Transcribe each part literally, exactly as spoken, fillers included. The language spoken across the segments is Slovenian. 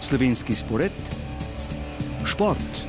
Slovenski spored, šport.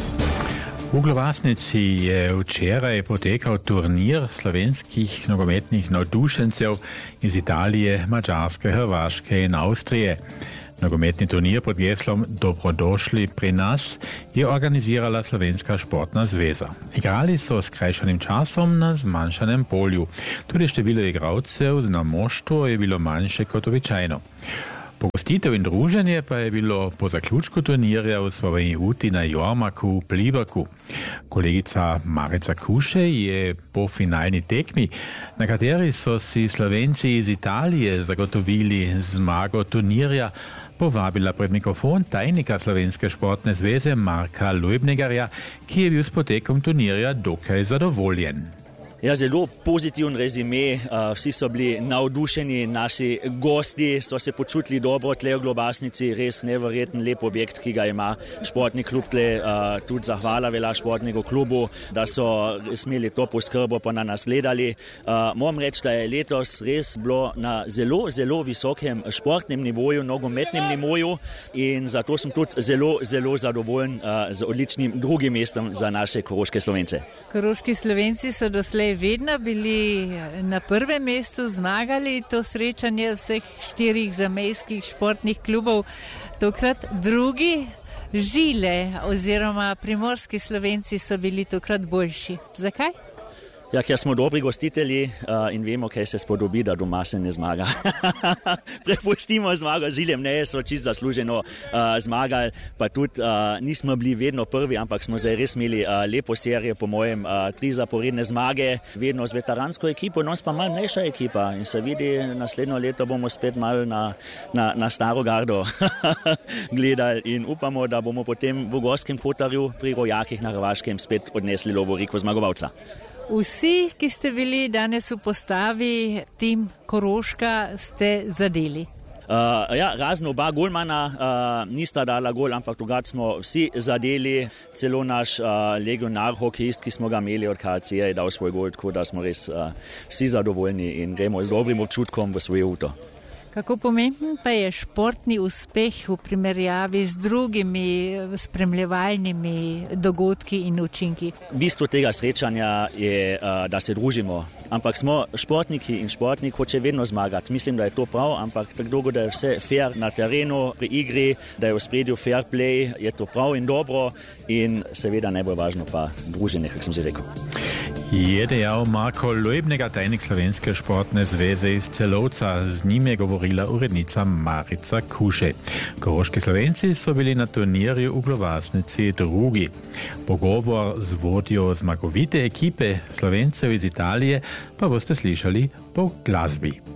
V Glovasnici je včeraj potekal turnir slovenskih nogometnih navdušencev iz Italije, Mađarske, Hrvaške in Avstrije. Nogometni turnir pod geslom Dobrodošli pri nas je organizirala Slovenska športna zveza. Igrali so s krajšanim časom na zmanjšanem polju. Tudi število igralcev na moštvu je bilo manjše kot običajno. Pogostitev in druženje pa je bilo po zaključku turnirja v Sloveniji Uti na Jormaku v Pliberku. Kolegica Marica Kuše je po finalni tekmi, na kateri so si Slovenci iz Italije zagotovili zmago turnirja, povabila pred mikrofon tajnika Slovenske športne zveze Marka Lojbnegarja, ki je bil s potekom turnirja dokaj zadovoljen. Ja, zelo pozitiven rezime, vsi so bili navdušeni, naši gosti so se počutili dobro tle v Globasnici, res neverjeten lep objekt, ki ga ima športni klub tle, tudi zahvala vela športnega klubu, da so smeli to poskrbo pa na nas gledali. Moram reči, da je letos res bilo na zelo, zelo visokem športnem nivoju, nogometnem nivoju in zato sem tudi zelo, zelo zadovoljen z odličnim drugim mestom za naše koroške Slovence. Koroški Slovenci so doslej vedno bili na prvem mestu, zmagali to srečanje vseh štirih zamejskih športnih klubov. Tokrat drugi, Žile oziroma primorski Slovenci so bili tokrat boljši. Zakaj? Ja, ker smo dobri gostitelji uh, in vemo, kaj se spodobi, da doma se ne zmaga. Prepustimo zmago Žilem, ne, so čisto zasluženo uh, zmagali, pa tudi uh, nismo bili vedno prvi, ampak smo zdaj res imeli uh, lepo serijo, po mojem, uh, tri zaporedne zmage, vedno z veteransko ekipo, no pa malo mlajša ekipa in se vidi, naslednjo leto bomo spet malo na, na, na staro gardo gledali in upamo, da bomo potem v Gorskem Kotarju pri Rojakih na Hrvaškem spet odnesli lovoriko zmagovalca. Vsi, ki ste bili danes v postavi tim Koroška, ste zadeli. Uh, ja, razno oba golmana uh, nista dala gol, ampak drugače smo vsi zadeli, celo naš uh, legionar hokejist, ki smo ga imeli od K C, je dal svoj gol, tako da smo res uh, vsi zadovoljni in gremo z dobrim občutkom v svoje uto. Kako pomemben pa je športni uspeh v primerjavi z drugimi spremljevalnimi dogodki in učinki? Bistvo tega srečanja je, da se družimo, ampak smo športniki in športnik hoče vedno zmagati. Mislim, da je to prav, ampak tako dolgo, da je vse fair na terenu, pri igri, da je v spredju fair play, je to prav in dobro in seveda najbolj važno pa druženje, kako sem že rekel. Je dejal Marko Lojbnegar, tajnik Slovenske športne zveze iz Celovca. Z njim je govorila urednica Marica Kuše. Koroški Slovenci so bili na turnirju v Glovasnici drugi. Pogovor z vodjo zmagovite ekipe Slovencev iz Italije pa boste slišali po glasbi.